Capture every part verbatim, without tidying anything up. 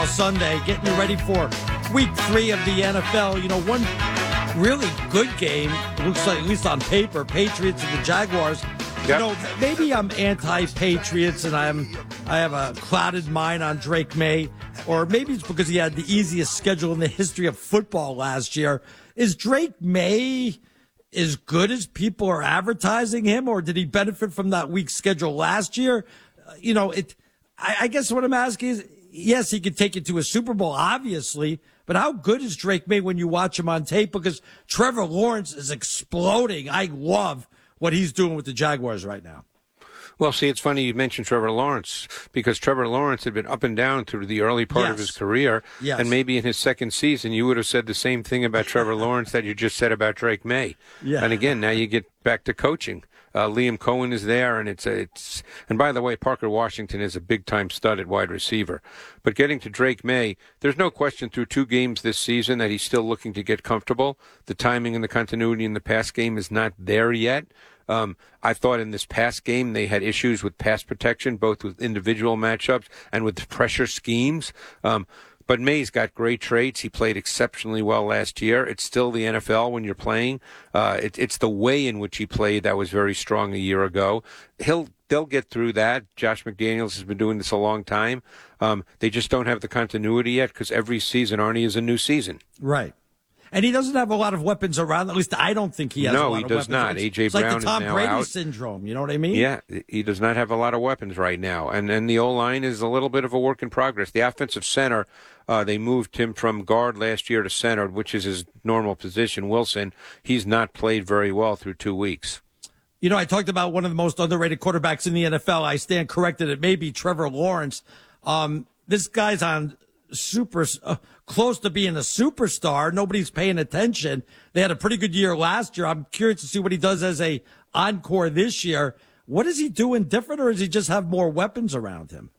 Football Sunday, getting you ready for week three of the N F L. You know, one really good game, it looks like, at least on paper, Patriots and the Jaguars. Yep. You know, maybe I'm anti-Patriots and I'm I have a clouded mind on Drake May, or maybe it's because he had the easiest schedule in the history of football last year. Is Drake May as good as people are advertising him, or did he benefit from that weak schedule last year? Uh, you know, it. I, I guess what I'm asking is, yes, he could take you to a Super Bowl, obviously, but how good is Drake May when you watch him on tape? Because Trevor Lawrence is exploding. I love what he's doing with the Jaguars right now. Well, see, it's funny you mentioned Trevor Lawrence, because Trevor Lawrence had been up and down through the early part yes. of his career. Yes. And maybe in his second season, you would have said the same thing about Trevor Lawrence that you just said about Drake May. Yeah. And again, now you get back to coaching. Uh, Liam Cohen is there, and it's it's. And by the way, Parker Washington is a big-time stud at wide receiver. But getting to Drake May, there's no question through two games this season that he's still looking to get comfortable. The timing and the continuity in the pass game is not there yet. Um, I thought in this past game they had issues with pass protection, both with individual matchups and with the pressure schemes. Um, but May's got great traits. He played exceptionally well last year. It's still the N F L when you're playing. Uh, it, it's the way in which he played that was very strong a year ago. He'll they'll get through that. Josh McDaniels has been doing this a long time. Um, they just don't have the continuity yet because every season, Arnie, is a new season. Right. And he doesn't have a lot of weapons around. At least I don't think he has no, a lot he of does weapons. not. A J It's Brown like the Tom is now Brady out. syndrome. You know what I mean? Yeah, he does not have a lot of weapons right now. And and the O-line is a little bit of a work in progress. The offensive center, uh, they moved him from guard last year to center, which is his normal position. Wilson, he's not played very well through two weeks. You know, I talked about one of the most underrated quarterbacks in the N F L. I stand corrected. It may be Trevor Lawrence. Um, this guy's on super uh, close to being a superstar. Nobody's paying attention. They had a pretty good year last year. I'm curious to see what he does as a encore this year. What is he doing different, or does he just have more weapons around him?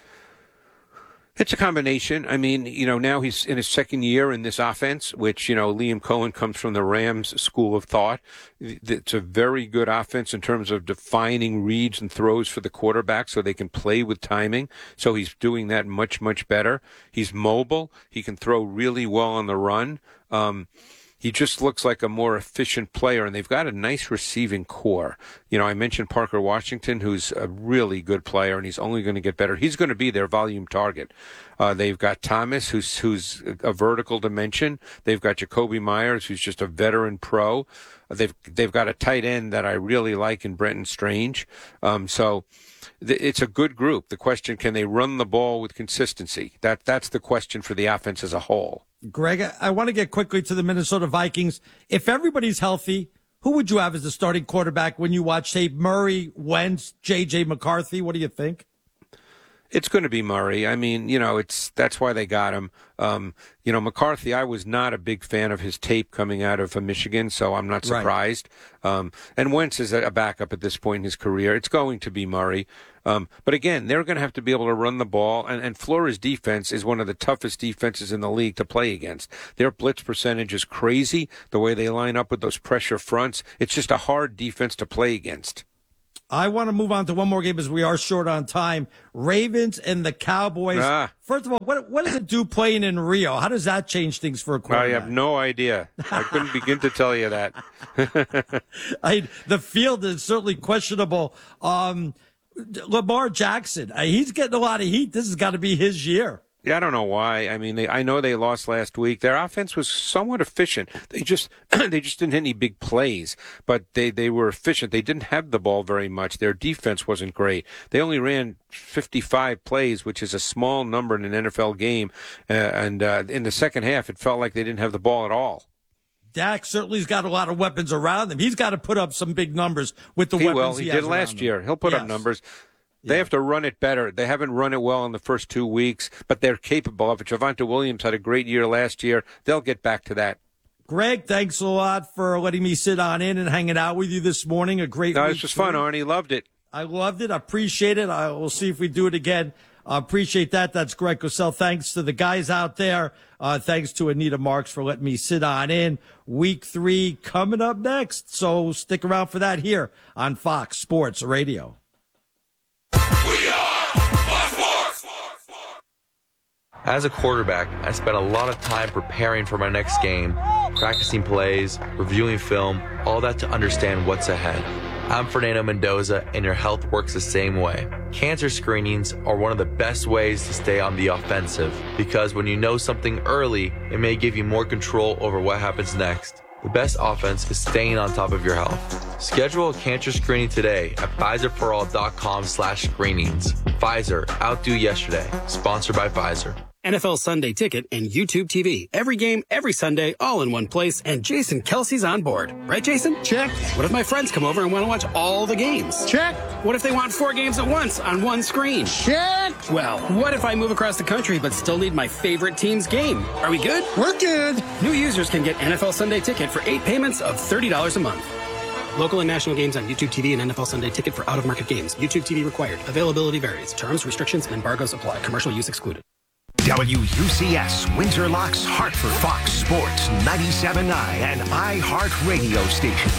It's a combination. I mean, you know, now he's in his second year in this offense, which, you know, Liam Cohen comes from the Rams school of thought. It's a very good offense in terms of defining reads and throws for the quarterback so they can play with timing. So he's doing that much, much better. He's mobile. He can throw really well on the run. Um, He just looks like a more efficient player, and they've got a nice receiving core. You know, I mentioned Parker Washington, who's a really good player, and he's only going to get better. He's going to be their volume target. Uh, they've got Thomas, who's who's a vertical dimension. They've got Jacoby Myers, who's just a veteran pro. They've they've got a tight end that I really like in Brenton Strange. Um, so th- it's a good group. The question, can they run the ball with consistency? That that's the question for the offense as a whole. Greg, I want to get quickly to the Minnesota Vikings. If everybody's healthy, who would you have as the starting quarterback when you watch tape? Murray, Wentz, J J McCarthy? What do you think? It's going to be Murray. I mean, you know, it's that's why they got him. Um, you know, McCarthy, I was not a big fan of his tape coming out of uh, Michigan, so I'm not surprised. Right. Um, and Wentz is a backup at this point in his career. It's going to be Murray. Um, but again, they're going to have to be able to run the ball, and, and Florida's defense is one of the toughest defenses in the league to play against. Their blitz percentage is crazy, the way they line up with those pressure fronts. It's just a hard defense to play against. I want to move on to one more game as we are short on time. Ravens and the Cowboys. Ah. First of all, what what does it do playing in Rio? How does that change things for a quarterback? I have no idea. I couldn't begin to tell you that. I, the field is certainly questionable. Um, Lamar Jackson, uh, he's getting a lot of heat. This has got to be his year. Yeah, I don't know why. I mean, they, I know they lost last week. Their offense was somewhat efficient. They just they just didn't hit any big plays, but they, they were efficient. They didn't have the ball very much. Their defense wasn't great. They only ran fifty-five plays, which is a small number in an N F L game. Uh, and uh, in the second half, it felt like they didn't have the ball at all. Dak certainly's got a lot of weapons around him. He's got to put up some big numbers with the he weapons will. he, he has did last him. year. He'll put yes. up numbers. They yeah. have to run it better. They haven't run it well in the first two weeks, but they're capable of it. Javonte Williams had a great year last year. They'll get back to that. Greg, thanks a lot for letting me sit on in and hanging out with you this morning. A great no, week. This was fun, Arnie. Loved it. I loved it. I appreciate it. I will see if we do it again. I appreciate that. That's Greg Cosell. Thanks to the guys out there. Uh, thanks to Anita Marks for letting me sit on in. Week three coming up next. So stick around for that here on Fox Sports Radio. We are Fox Sports. As a quarterback, I spent a lot of time preparing for my next game, practicing plays, reviewing film, all that to understand what's ahead. I'm Fernando Mendoza, and your health works the same way. Cancer screenings are one of the best ways to stay on the offensive, because when you know something early, it may give you more control over what happens next. The best offense is staying on top of your health. Schedule a cancer screening today at Pfizer-for-all.com slash screenings. Pfizer, outdo yesterday. Sponsored by Pfizer. N F L Sunday Ticket and YouTube T V. Every game, every Sunday, all in one place, and Jason Kelsey's on board. Right, Jason? Check. What if my friends come over and want to watch all the games? Check. What if they want four games at once on one screen? Check. Well, what if I move across the country but still need my favorite team's game? Are we good? We're good. New users can get N F L Sunday Ticket for eight payments of thirty dollars a month. Local and national games on YouTube T V and N F L Sunday Ticket for out-of-market games. YouTube T V required. Availability varies. Terms, restrictions, and embargoes apply. Commercial use excluded. W U C S, Windsor Locks, Hartford, Fox Sports, ninety-seven point nine, and iHeart Radio Station.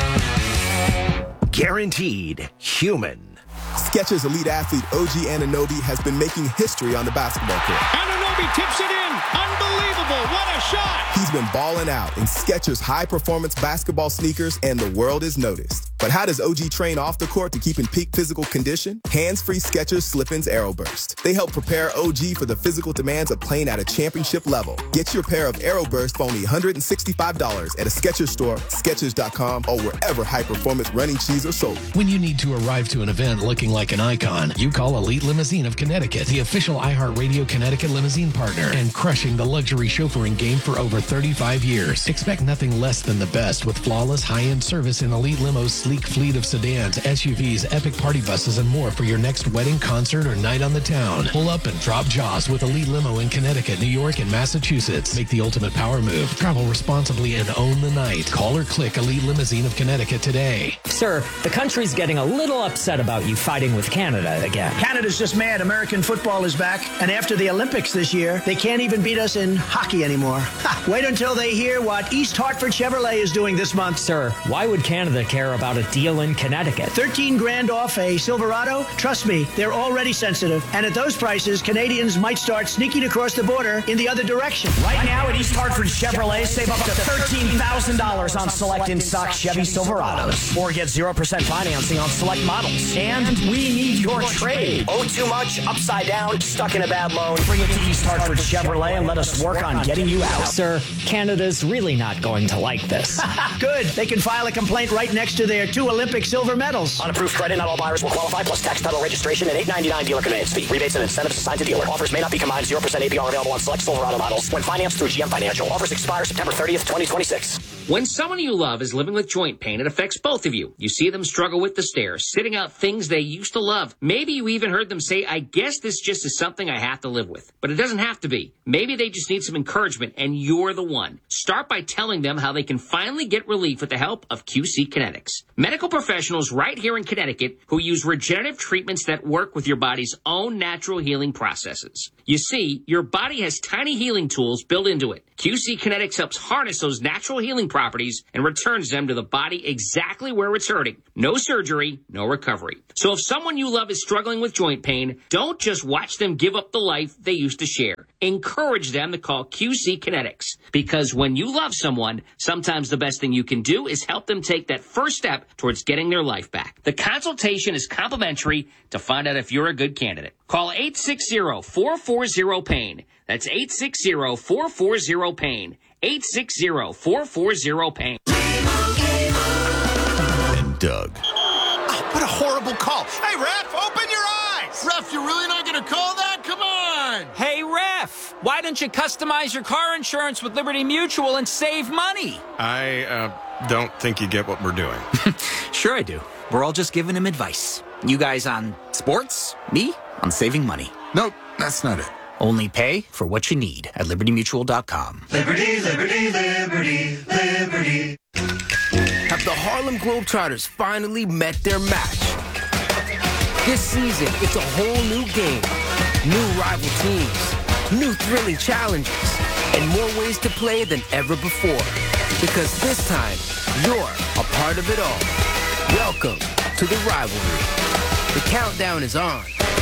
Guaranteed human. Skechers elite athlete O G Anunoby has been making history on the basketball court. Anunoby tips it in. Unbelievable. What a shot. He's been balling out in Skechers high-performance basketball sneakers, and the world is noticed. But how does O G train off the court to keep in peak physical condition? Hands-free Skechers Slip-ins AeroBurst. They help prepare O G for the physical demands of playing at a championship level. Get your pair of AeroBurst for only one hundred sixty-five dollars at a Skechers store, Skechers dot com, or wherever high-performance running shoes are sold. When you need to arrive to an event looking like an icon, you call Elite Limousine of Connecticut, the official iHeartRadio Connecticut limousine partner, and crushing the luxury chauffeuring game for over thirty-five years. Expect nothing less than the best with flawless high-end service in Elite Limo's sleek fleet of sedans, S U Vs, epic party buses, and more for your next wedding, concert, or night on the town. Pull up and drop jaws with Elite Limo in Connecticut, New York, and Massachusetts. Make the ultimate power move. Travel responsibly and own the night. Call or click Elite Limousine of Connecticut today. Sir, the country's getting a little upset about you fighting with Canada again. Canada's just mad. American football is back. And after the Olympics this year, they can't even beat us in hockey anymore. Ha, wait until they hear what East Hartford Chevrolet is doing this month. Sir, why would Canada care about a deal in Connecticut? thirteen grand off a Silverado? Trust me, they're already sensitive. And at those prices, Canadians might start sneaking across the border in the other direction. Right now at East Hartford Chevrolet, save up to thirteen thousand dollars on select in-stock Chevy Silverados. Or get zero percent financing on select models. And we need your trade. Owe too much, upside down, stuck in a bad loan? Bring it to East Hartford Chevrolet and let us work on getting you out. Sir, Canada's really not going to like this. Good. They can file a complaint right next to their two Olympic silver medals. On approved credit, not all buyers will qualify, plus tax, title, registration, and eight ninety-nine dealer conveyance fee. Rebates and incentives assigned to dealer. Offers may not be combined. zero percent A P R available on select Silverado models when financed through G M Financial. Offers expire September thirtieth, twenty twenty-six. When someone you love is living with joint pain, it affects both of you. You see them struggle with the stairs, sitting out things they used to love. Maybe you even heard them say, I guess this just is something I have to live with. But it doesn't have to be. Maybe they just need some encouragement, and you're the one. Start by telling them how they can finally get relief with the help of Q C Kinetics. Medical professionals right here in Connecticut who use regenerative treatments that work with your body's own natural healing processes. You see, your body has tiny healing tools built into it. Q C Kinetics helps harness those natural healing properties and returns them to the body exactly where it's hurting. No surgery, no recovery. So if someone you love is struggling with joint pain, don't just watch them give up the life they used to share. Encourage them to call Q C Kinetics. Because when you love someone, sometimes the best thing you can do is help them take that first step towards getting their life back. The consultation is complimentary to find out if you're a good candidate. Call eight six zero, four four zero, pain. That's eight six zero, four four zero, pain. eight six zero, four four zero, pain. And Doug. Oh, what a horrible call. Hey, ref, open your eyes. Ref, you're really not going to call that? Come on. Hey, ref, why don't you customize your car insurance with Liberty Mutual and save money? I uh, don't think you get what we're doing. Sure I do. We're all just giving him advice. You guys on sports, me on saving money. Nope, that's not it. Only pay for what you need at liberty mutual dot com. Liberty, liberty, liberty, liberty. Have the Harlem Globetrotters finally met their match? This season, it's a whole new game. New rival teams, new thrilling challenges, and more ways to play than ever before. Because this time, you're a part of it all. Welcome to the rivalry. The countdown is on.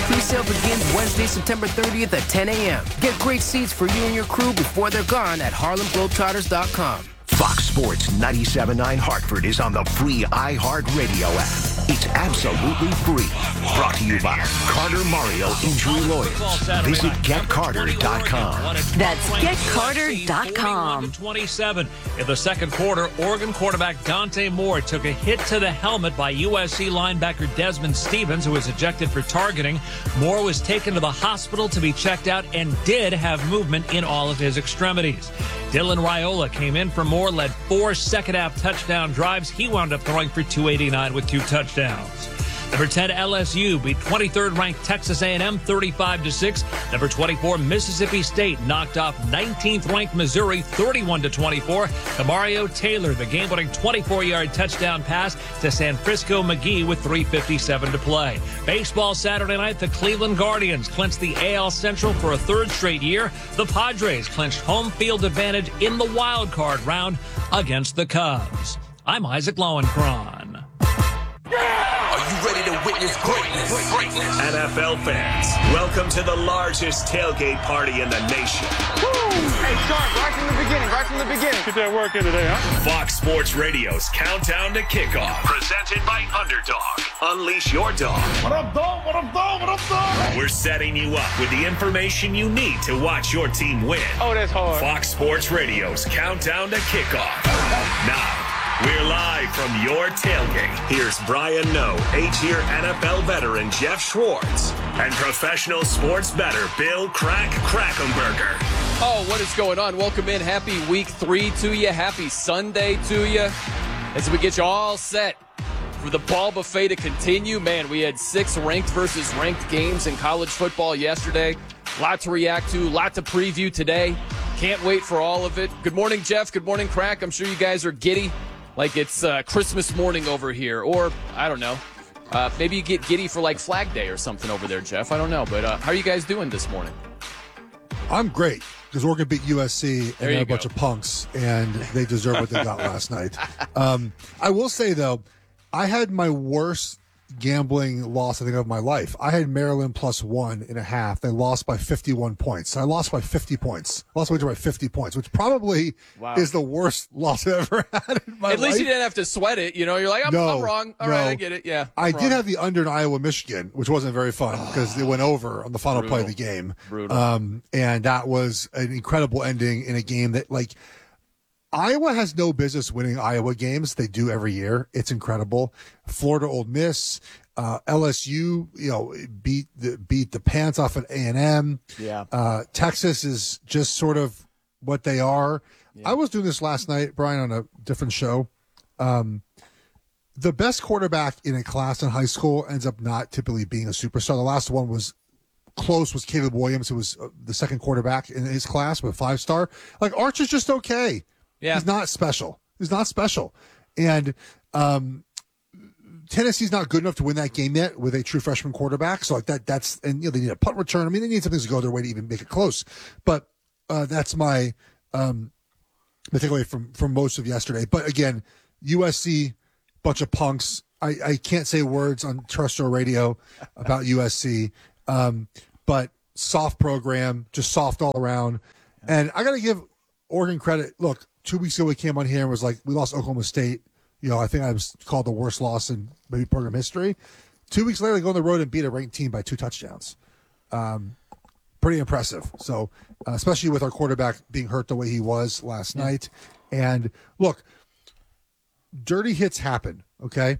Pre-sale begins Wednesday, September thirtieth at ten a.m. Get great seats for you and your crew before they're gone at Harlem Globetrotters dot com. Fox Sports ninety-seven point nine Hartford is on the free iHeartRadio app. It's absolutely free. Brought to you by Carter Mario Injury Lawyers. Visit get carter dot com. That's get carter dot com. twenty-seven In the second quarter, Oregon quarterback Dante Moore took a hit to the helmet by U S C linebacker Desmond Stevens, who was ejected for targeting. Moore was taken to the hospital to be checked out and did have movement in all of his extremities. Dylan Raiola came in for Moore, led four second-half touchdown drives. He wound up throwing for two eighty-nine with two touchdowns. Number ten, L S U beat twenty-third ranked Texas A and M thirty-five to six. Number twenty-four, Mississippi State knocked off nineteenth ranked Missouri thirty-one to twenty-four. Mario Taylor, the game-winning twenty-four-yard touchdown pass to San Francisco McGee with three fifty-seven to play. Baseball Saturday night, the Cleveland Guardians clinched the A L Central for a third straight year. The Padres clinched home field advantage in the wild card round against the Cubs. I'm Isaac Lowenkron. Are you ready to witness greatness? greatness? N F L fans, welcome to the largest tailgate party in the nation. Woo! Hey, Sharp, right from the beginning, right from the beginning. Get that work in today, huh? Fox Sports Radio's Countdown to Kickoff, presented by Underdog. Unleash your dog. What up, dog? What up, dog? What up, dog? We're setting you up with the information you need to watch your team win. Oh, that's hard. Fox Sports Radio's Countdown to Kickoff. Now, we're live from your tailgate. Here's Brian Noe, eight-year N F L veteran Jeff Schwartz, and professional sports bettor Bill Crack Krackomberger. Oh, what is going on? Welcome in. Happy week three to you. Happy Sunday to you. As we get you all set for the ball buffet to continue. Man, we had six ranked versus ranked games in college football yesterday. A lot to react to, a lot to preview today. Can't wait for all of it. Good morning, Jeff. Good morning, Crack. I'm sure you guys are giddy. Like it's uh, Christmas morning over here. Or, I don't know, uh, maybe you get giddy for like Flag Day or something over there, Jeff. I don't know. But uh, how are you guys doing this morning? I'm great because Oregon beat U S C and There they're you a bunch go. of punks, and they deserve what they got last night. Um, I will say, though, I had my worst gambling loss, I think, of my life. I had Maryland plus one and a half. They lost by fifty-one points. I lost by fifty points. Lost by fifty points, which probably Wow. is the worst loss I've ever had in my At life. least you didn't have to sweat it. You know, you're like, I'm, No, I'm wrong. All no. right, I get it. Yeah. I I'm did wrong. have the under in Iowa, Michigan, which wasn't very fun because it went over on the final play of the game. Brutal. Um, and that was an incredible ending in a game that, like, Iowa has no business winning Iowa games. They do every year. It's incredible. Florida, Ole Miss, uh, L S U, you know, beat the beat the pants off at A and M. Yeah. Uh, Texas is just sort of what they are. I was doing this last night, Brian, on a different show. Um, the best quarterback in a class in high school ends up not typically being a superstar. The last one was close, was Caleb Williams, who was uh, the second quarterback in his class, but five star. Like, Archer's just okay. Yeah. He's not special. He's not special. And um, Tennessee's not good enough to win that game yet with a true freshman quarterback. So like that, that's, and you know, they need a punt return. I mean, they need some things to go their way to even make it close. But uh, that's my, um, my takeaway from, from most of yesterday. But again, U S C, bunch of punks. I, I can't say words on terrestrial radio about U S C. Um, but soft program, just soft all around. And I got to give Oregon credit. Look, two weeks ago we came on here and was like, we lost Oklahoma State. You know, I think I was called the worst loss in maybe program history. Two weeks later, they go on the road and beat a ranked team by two touchdowns. Um, pretty impressive. So, uh, especially with our quarterback being hurt the way he was last yeah. night. And look, dirty hits happen, okay?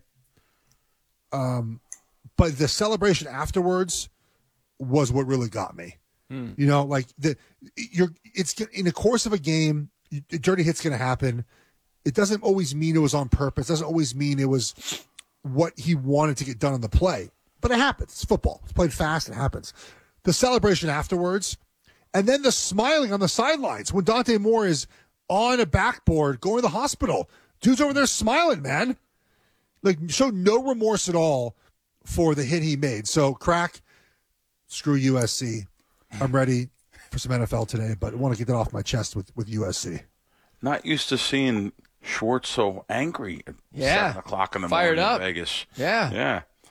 Um, but the celebration afterwards was what really got me. Hmm. You know, like the you're it's in the course of a game, a dirty hit's going to happen. It doesn't always mean it was on purpose. It doesn't always mean it was what he wanted to get done on the play. But it happens. It's football. It's played fast. It happens. The celebration afterwards, and then the smiling on the sidelines when Dante Moore is on a backboard going to the hospital. Dude's over there smiling, man. Like, showed no remorse at all for the hit he made. So, Crack, screw U S C. I'm ready for some N F L today, but I want to get that off my chest with, with U S C. Not used to seeing Schwartz so angry at yeah. seven o'clock in the Fired morning up. in Vegas. Yeah. Yeah.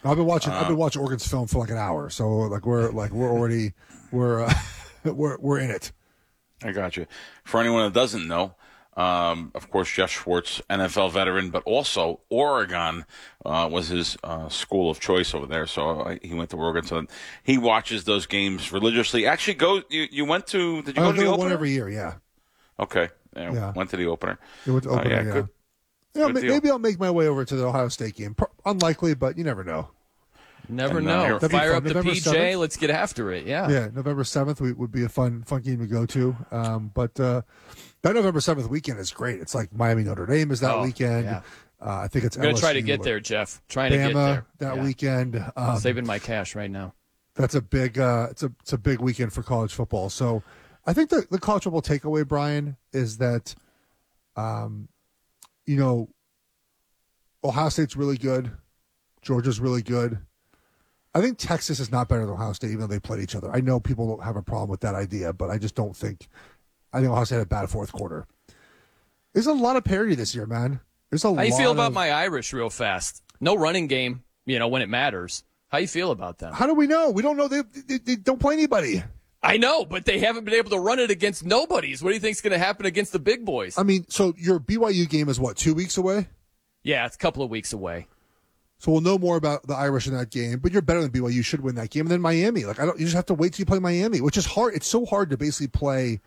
I've been watching. Uh, I've been watching Oregon's film for like an hour. So like we're like we're already we're uh, we're we're in it. I got you. For anyone that doesn't know, um, of course, Jeff Schwartz, N F L veteran, but also Oregon uh, was his uh, school of choice over there. So uh, he went to Oregon. So he watches those games religiously. Actually, go. You, you went to? Did you go I to the go opener? one every year? Yeah. Okay. Yeah, Yeah. Went to the opener. It went to Uh, opener, yeah, yeah. good. Yeah, Good ma- deal. maybe I'll make my way over to the Ohio State game. Pro- unlikely, but you never know. Never And, uh, know. here- That'd be Fire fun. up the November P J. seventh? Let's get after it. Yeah. Yeah, November seventh would be a fun, fun game to go to. Um, but uh, that November seventh weekend is great. It's like Miami Notre Dame is that Oh, weekend. yeah. Uh, I think it's I'm going to try to L S U get there, Jeff. Trying to Bama get there. that Yeah. weekend. Um, Saving my cash right now. That's a big. Uh, it's a it's a big weekend for college football. So, I think the the college football takeaway, Brian, is that, um, you know, Ohio State's really good. Georgia's really good. I think Texas is not better than Ohio State, even though they played each other. I know people don't have a problem with that idea, but I just don't think. I think Ohio State had a bad fourth quarter. There's a lot of parity this year, man. There's a How lot you feel about of, my Irish real fast? No running game, you know, when it matters. How you feel about them? How do we know? We don't know. They, they, they don't play anybody. I know, but they haven't been able to run it against nobodies. What do you think's going to happen against the big boys? I mean, so your B Y U game is what, two weeks away? Yeah, it's a couple of weeks away. So we'll know more about the Irish in that game, but you're better than B Y U. You should win that game. And then Miami. Like I don't. You just have to wait till you play Miami, which is hard. It's so hard to basically play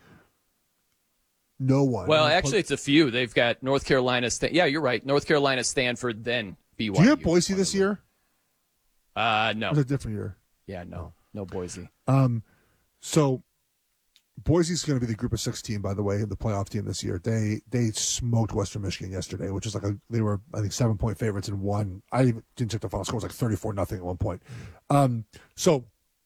no one. Well, I mean, actually, it's a few. They've got North Carolina. Sta- yeah, you're right. North Carolina, Stanford, then B Y U. do you have Boise this year? Uh, no. Or is it a different year? Yeah, no, no Boise. Um, so Boise's going to be the Group of Six team, by the way, the playoff team this year. They they smoked Western Michigan yesterday, which is like a they were I think seven point favorites and won. I didn't, didn't check the final score. It was like thirty four nothing at one point. Um, so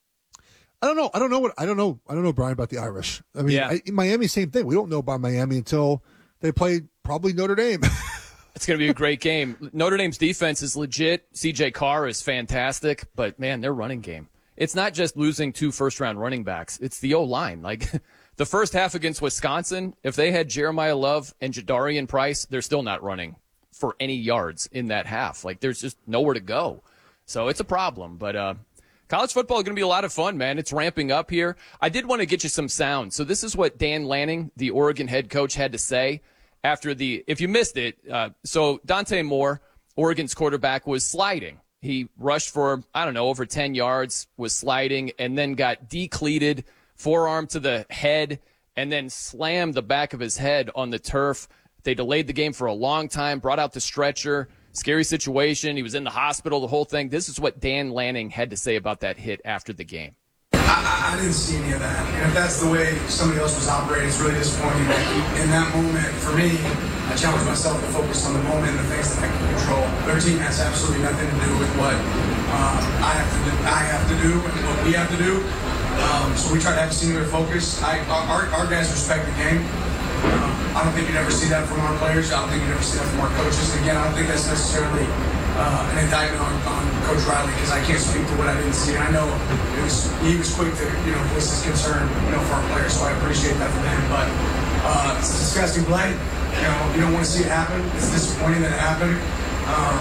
I don't know. I don't know what I don't know. I don't know, Brian, about the Irish. I mean, Yeah. I, Miami, same thing. We don't know about Miami until they play probably Notre Dame. It's going to be a great game. Notre Dame's defense is legit. C J Carr is fantastic, but man, their running game. It's not just losing two first-round running backs. It's the O-line. Like the first half against Wisconsin, if they had Jeremiah Love and Jadarian Price, they're still not running for any yards in that half. Like there's just nowhere to go. So it's a problem. But uh, college football is going to be a lot of fun, man. It's ramping up here. I did want to get you some sound. So this is what Dan Lanning, the Oregon head coach, had to say after the, if you missed it, uh, so Dante Moore, Oregon's quarterback, was sliding. He rushed for, I don't know, over ten yards, was sliding, and then got decleated, forearm to the head, and then slammed the back of his head on the turf. They delayed the game for a long time, brought out the stretcher. Scary situation. He was in the hospital, the whole thing. This is what Dan Lanning had to say about that hit after the game. I, I didn't see any of that. And if that's the way somebody else was operating, it's really disappointing. But in that moment, for me, I challenged myself to focus on the moment and the things that I can control. Their team has absolutely nothing to do with what um, I have to do, I have to do and what we have to do. Um, so we try to have a singular focus. I, our, our guys respect the game. Um, I don't think you'd ever see that from our players. I don't think you'd ever see that from our coaches. And again, I don't think that's necessarily uh, an indictment on, on Coach Riley because I can't speak to what I didn't see. And I know it was he was quick to you know voice his concern you know for our players, so I appreciate that from him. But uh, it's a disgusting play. You know, you don't want to see it happen. It's disappointing that it happened. Um,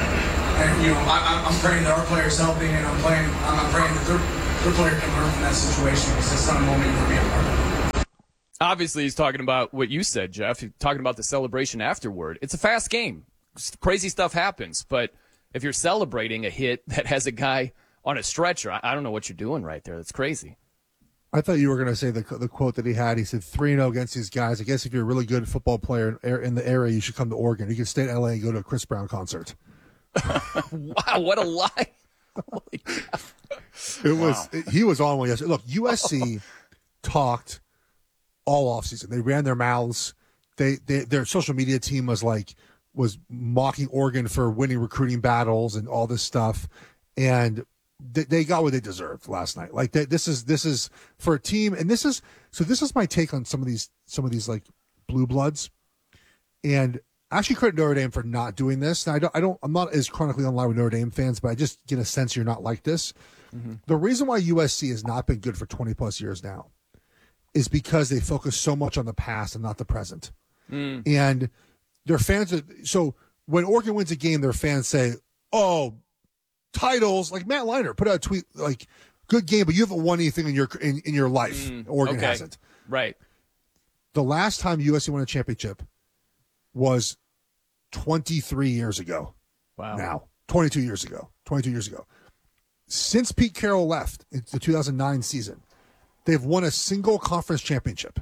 and you know, I, I'm praying that our players healthy, and I'm praying I'm praying that their their player can learn from that situation because it's not a moment you want to be a part of. Obviously, he's talking about what you said, Jeff. He's talking about the celebration afterward. It's a fast game. Crazy stuff happens. But if you're celebrating a hit that has a guy on a stretcher, I, I don't know what you're doing right there. That's crazy. I thought you were going to say the the quote that he had. He said three and oh against these guys. I guess if you're a really good football player in the area, you should come to Oregon. You can stay in L A and go to a Chris Brown concert. Wow, what a lie. It was it, he was on one yesterday. Look, U S C talked all offseason. They ran their mouths. They, they their social media team was like was mocking Oregon for winning recruiting battles and all this stuff, and they, they got what they deserved last night. Like they, this is this is for a team, and this is so. This is my take on some of these some of these like blue bloods, and I actually credit Notre Dame for not doing this. Now I don't I don't I'm not as chronically online with Notre Dame fans, but I just get a sense you're not like this. Mm-hmm. The reason why U S C has not been good for twenty plus years now is because they focus so much on the past and not the present. Mm. And their fans, are, so when Oregon wins a game, their fans say, oh, titles. Like Matt Leinart put out a tweet like, "Good game, but you haven't won anything in your in, in your life." Mm, Oregon okay. hasn't. Right. The last time U S C won a championship was twenty-three years ago. Wow. Now, twenty-two years ago. twenty-two years ago. Since Pete Carroll left in the two thousand nine season, they've won a single conference championship.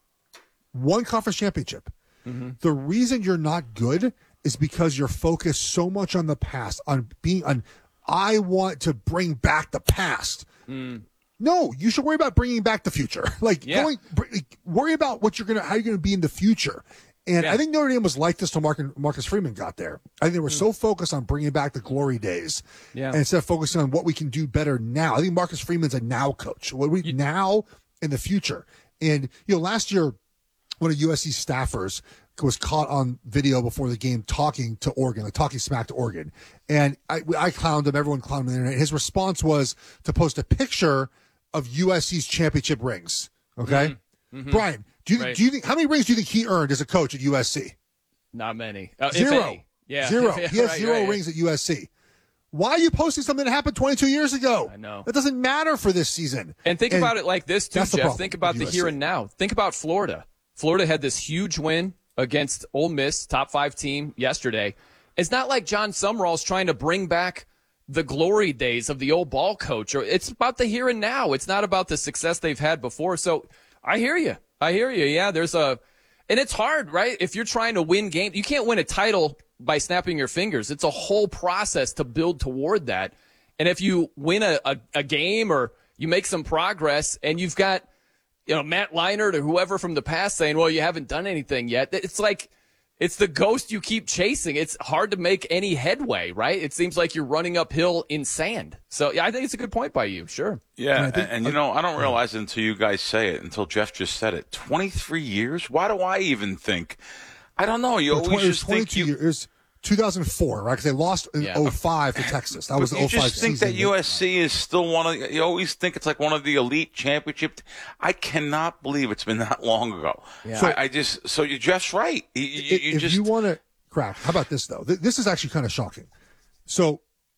One conference championship. Mm-hmm. The reason you're not good is because you're focused so much on the past, on being on, I want to bring back the past. Mm. No, you should worry about bringing back the future. Like, Yeah. going, like, worry about what you're going to, how you're going to be in the future. And Yeah. I think Notre Dame was like this till Marcus, Marcus Freeman got there. I think they were Mm. so focused on bringing back the glory days. Yeah. And instead of focusing on what we can do better now. I think Marcus Freeman's a now coach. What we now in the future. And, you know, last year, one of U S C staffers was caught on video before the game talking to Oregon, like talking smack to Oregon. And I, I clowned him. Everyone clowned him on the internet. His response was to post a picture of U S C's championship rings. Okay? Mm-hmm. Mm-hmm. Brian, do you, Right. do you think, how many rings do you think he earned as a coach at U S C? Not many. Uh, if Zero. any. Yeah. Zero. Yeah, He has right, zero right. rings at U S C. Why are you posting something that happened twenty-two years ago? I know. That doesn't matter for this season. And think about it like this, too, that's the Jeff. problem Think about with the U S C. here and now. Think about Florida. Florida had this huge win against Ole Miss, top five team, yesterday. It's not like John Sumrall's trying to bring back the glory days of the old ball coach. Or it's about the here and now. It's not about the success they've had before. So I hear you. I hear you. Yeah, there's a – and it's hard, right? If you're trying to win games, you can't win a title by snapping your fingers. It's a whole process to build toward that. And if you win a, a, a game or you make some progress and you've got, you know, Matt Leinart or whoever from the past saying, well, you haven't done anything yet. It's like, it's the ghost you keep chasing. It's hard to make any headway, right? It seems like you're running uphill in sand. So yeah, I think it's a good point by you. Sure. Yeah, And I and, think- and, you know, I don't realize it until you guys say it, until Jeff just said it. twenty-three years? Why do I even think? I don't know. You No, always twenty, it was just think twenty-two you. years. It was two thousand four, right? Because they lost in Yeah. oh five to Texas. That was But the you oh five just think season. that U S C is still one of the, you always think it's like one of the elite championship. I cannot believe it's been that long ago. Yeah. So I, I just, so you Jeff's right. You, you, you if just, you want to crack, how about this though? Th- This is actually kind of shocking. So,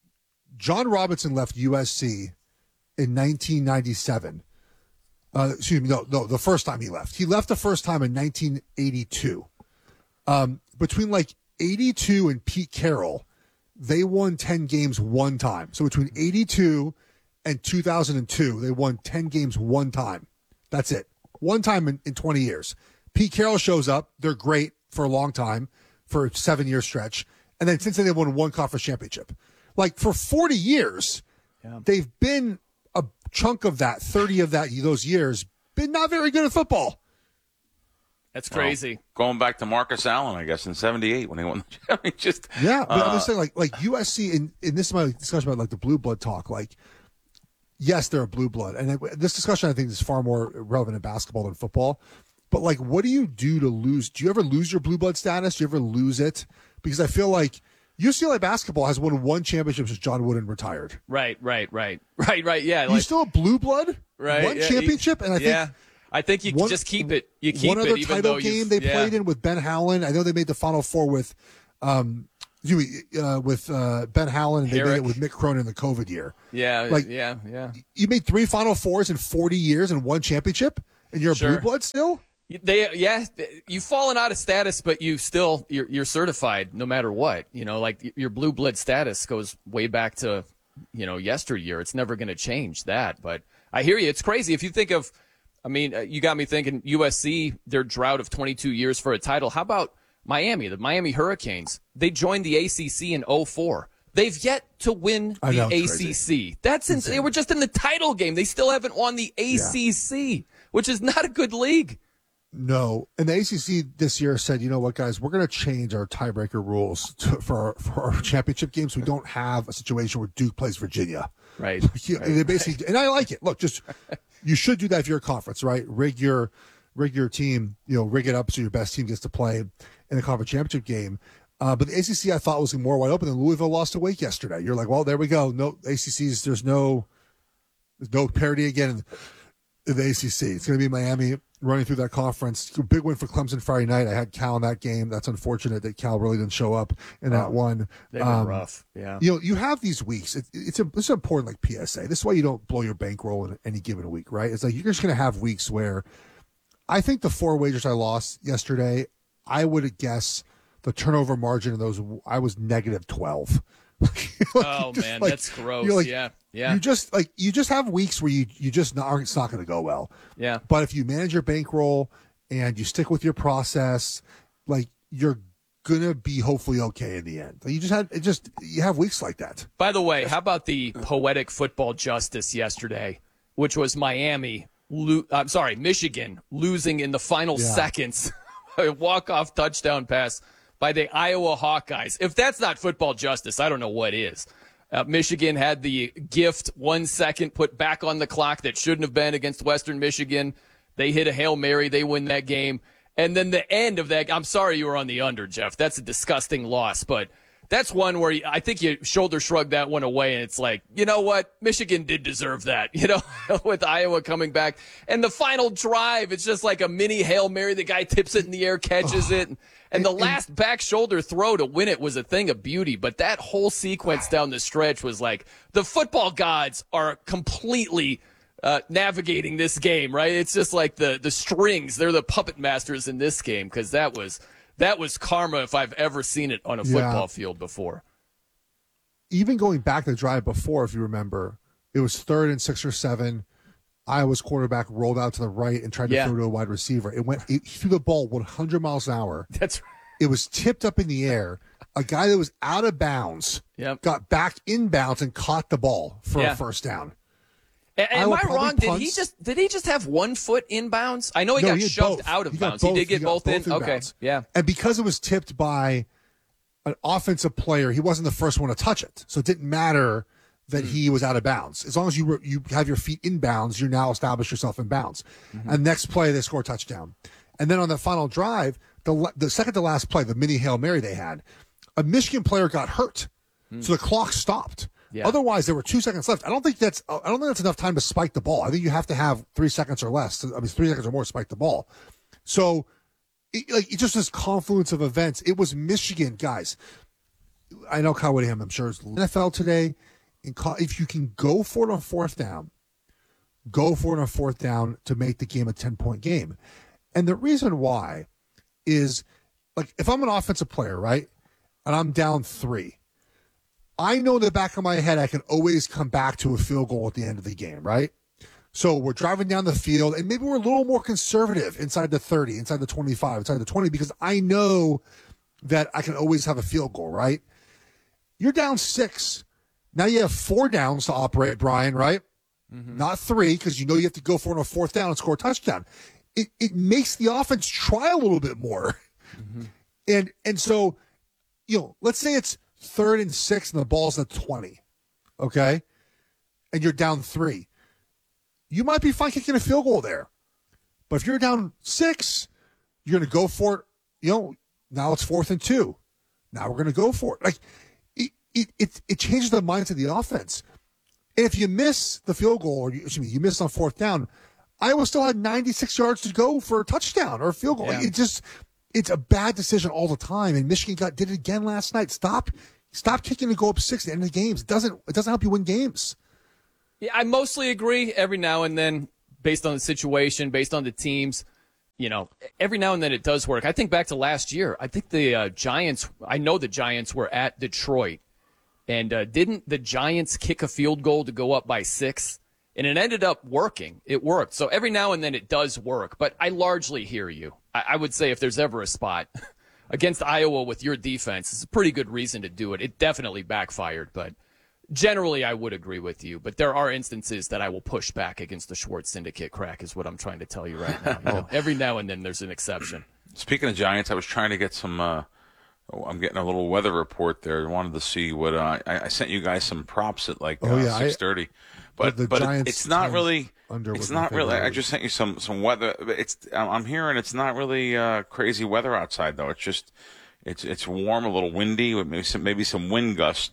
John Robinson left U S C in nineteen ninety-seven. Uh, excuse me, no, no, the first time he left. He left the first time in nineteen eighty-two. Um, between like eighty-two and Pete Carroll, they won ten games one time. So between eighty-two and two thousand two, they won ten games one time. That's it. One time in, in twenty years. Pete Carroll shows up. They're great for a long time, for a seven-year stretch. And then since then, they've won one conference championship. Like, for forty years, Yeah. they've been a chunk of that, thirty of that those years, been not very good at football. That's crazy. well, going back to Marcus Allen, I guess, in seventy-eight when he won the championship. Just, Yeah, but uh, I'm just saying, like, like U S C, and, and this is my discussion about, like, the blue blood talk. Like, yes, they're a blue blood. And this discussion, I think, is far more relevant in basketball than football. But, like, what do you do to lose? Do you ever lose your blue blood status? Do you ever lose it? Because I feel like U C L A basketball has won one championship since John Wooden retired. Right, right, right. Right, right. Yeah. you like- still a blue blood? Right. One yeah, championship? And I think yeah. I think you one- just keep it. You keep one it, other even title though game you've- they yeah. played in with Ben Howland. I know they made the Final Four with, um, excuse me, uh, with uh, Ben Howland, and they made Herrick. it with Mick Cronin in the COVID year. Yeah, Like- yeah, yeah. You made three Final Fours in forty years and one championship, and you're a Sure. blue blood still? They, yeah, you've fallen out of status, but you still you're, you're certified no matter what. You know, like your blue blood status goes way back to, you know, yesteryear. It's never going to change that. But I hear you. It's crazy if you think of. I mean, uh, you got me thinking. U S C, their drought of twenty-two years for a title. How about Miami, the Miami Hurricanes? They joined the A C C in oh four. They've yet to win I the know, A it's C C. crazy. That's insane. They were just in the title game. They still haven't won the A C C, which is not a good league. No. And the A C C this year said, you know what, guys, we're going to change our tiebreaker rules to, for, our, for our championship games. We don't have a situation where Duke plays Virginia. Right. You- they basically, and I like it. Look, just you should do that if you're a conference, right? Rig your rig your team, you know, rig it up so your best team gets to play in the conference championship game. Uh, but the A C C I thought was more wide open than Louisville lost to Wake yesterday. You're like, well, there we go. No A C Cs. There's no there's no parity again in, in the A C C. It's going to be Miami running through that conference. Big win for Clemson Friday night. I had Cal in that game. That's unfortunate that Cal really didn't show up in that oh, one. They've been um, rough. Yeah. You know, you have these weeks. It, it's, a, it's important, like P S A. This is why you don't blow your bankroll in any given week, right? It's like you're just going to have weeks where I think the four wagers I lost yesterday, I would guess the turnover margin of those, I was negative twelve. like, oh man, like, that's gross. Like, yeah, yeah. You just like you just have weeks where you you just not it's not going to go well. Yeah. But if you manage your bankroll and you stick with your process, like you're gonna be hopefully okay in the end. Like, you just had it just you have weeks like that. By the way, how about the poetic football justice yesterday, which was Miami? Lo- I'm sorry, Michigan losing in the final yeah. seconds, a walk-off touchdown pass by the Iowa Hawkeyes. If that's not football justice, I don't know what is. Uh, Michigan had the gift one second put back on the clock that shouldn't have been against Western Michigan. They hit a Hail Mary. They win that game. And then the end of that, I'm sorry you were on the under, Jeff. That's a disgusting loss. But that's one where you, I think you shoulder shrug that one away, and it's like, you know what? Michigan did deserve that, you know, with Iowa coming back. And the final drive, it's just like a mini Hail Mary. The guy tips it in the air, catches oh. it. And the last back shoulder throw to win it was a thing of beauty. But that whole sequence down the stretch was like the football gods are completely uh, navigating this game, right? It's just like the the strings. They're the puppet masters in this game because that was that was karma if I've ever seen it on a football yeah. field before. Even going back to the drive before, if you remember, it was third and six or seven. Iowa's quarterback rolled out to the right and tried to yeah. throw to a wide receiver. It went it, he threw the ball one hundred miles an hour. That's right. It was tipped up in the air. A guy that was out of bounds yep. got back in bounds and caught the ball for yeah. a first down. And, am I wrong? Did he just did he just have one foot in bounds? I know he no, got he shoved both. out of he bounds. Both. He did get he both, both in. in okay, bounds. yeah. And because it was tipped by an offensive player, he wasn't the first one to touch it, so it didn't matter that mm. he was out of bounds. As long as you were, you have your feet in bounds, you now establish yourself in bounds. Mm-hmm. And next play, they score a touchdown. And then on the final drive, the the second to last play, the mini Hail Mary they had, a Michigan player got hurt, mm. so the clock stopped. Yeah. Otherwise, there were two seconds left. I don't think that's I don't think that's enough time to spike the ball. I think you have to have three seconds or less. I mean, three seconds or more to spike the ball. So, it, like, it's just this confluence of events. It was Michigan, guys. I know Kyle Whittingham, I'm sure, is N F L today. If you can go for it on fourth down, go for it on fourth down to make the game a ten-point game. And the reason why is, like, if I'm an offensive player, right, and I'm down three, I know in the back of my head I can always come back to a field goal at the end of the game, right? So we're driving down the field, and maybe we're a little more conservative inside the thirty, inside the twenty-five, inside the twenty, because I know that I can always have a field goal, right? You're down six. Now you have four downs to operate, Brian, right? Mm-hmm. Not three, because you know you have to go for it on a fourth down and score a touchdown. It it makes the offense try a little bit more. Mm-hmm. And and so, you know, let's say it's third and six and the ball's at twenty, okay? And you're down three. You might be fine kicking a field goal there. But if you're down six, you're going to go for it. You know, now it's fourth and two. Now we're going to go for it. Like, it it it, it changes the mindset of the offense. And if you miss the field goal, or you, excuse me, you miss on fourth down, Iowa still had ninety-six yards to go for a touchdown or a field goal. Yeah. It just, it's a bad decision all the time. And Michigan got did it again last night. Stop, stop kicking to go up six at the end of the games. It doesn't, it doesn't help you win games. Yeah, I mostly agree. Every now and then, based on the situation, based on the teams, you know, every now and then it does work. I think back to last year. I think the uh, Giants, I know the Giants were at Detroit. And uh, didn't the Giants kick a field goal to go up by six? And it ended up working. It worked. So every now and then it does work. But I largely hear you. I, I would say if there's ever a spot against Iowa with your defense, it's a pretty good reason to do it. It definitely backfired. But generally I would agree with you. But there are instances that I will push back against the Schwartz Syndicate crack is what I'm trying to tell you right now. You know, every now and then there's an exception. Speaking of Giants, I was trying to get some uh... Oh, I'm getting a little weather report there. I wanted to see what uh, I, I sent you guys some props at like oh, uh, yeah, six thirty, but the but Giants, it's not really. It's not really. I favorite. just sent you some some weather. It's I'm hearing it's not really uh, crazy weather outside though. It's just it's it's warm, a little windy, with maybe some maybe some wind gust.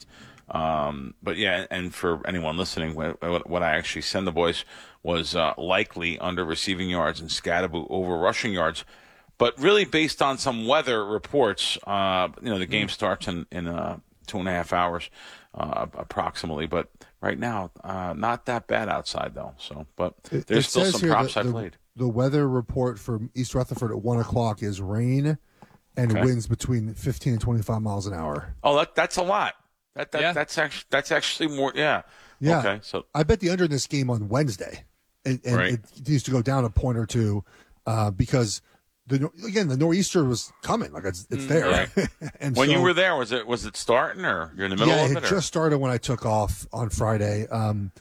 Um, but yeah, and for anyone listening, what, what I actually sent the boys was uh, likely under receiving yards and Scadaboo over rushing yards. But really based on some weather reports, uh, you know, the game starts in, in uh, two and a half hours uh, approximately. But right now, uh, not that bad outside, though. So, But It- there's it still says some here props that I the, played. The weather report for East Rutherford at one o'clock is rain and Okay. winds between fifteen and twenty-five miles an hour. Oh, that, that's a lot. That, that Yeah. That's actually that's actually more, yeah. Yeah. Okay, so I bet the under in this game on Wednesday, and, and Right. it needs to go down a point or two uh, because the again the nor'easter was coming, like it's it's there. Right. and when so, you were there, was it was it starting or you're in the middle yeah, of it it? or- just started when I took off on Friday. Um,